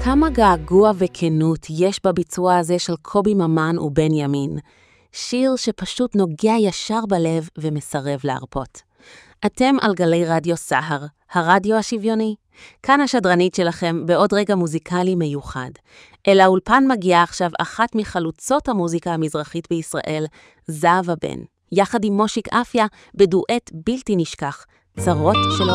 כמה געגוע וכנות יש בביצוע הזה של קובי ממן ובן ימין. שיר שפשוט נוגע ישר בלב ומסרב להרפות. אתם על גלי רדיו סהר, הרדיו השוויוני. כאן השדרנית שלכם בעוד רגע מוזיקלי מיוחד. אל האולפן מגיעה עכשיו אחת מחלוצות המוזיקה המזרחית בישראל, זהבה בן. יחד עם מושיק אפיה בדואט בלתי נשכח, צרות שלא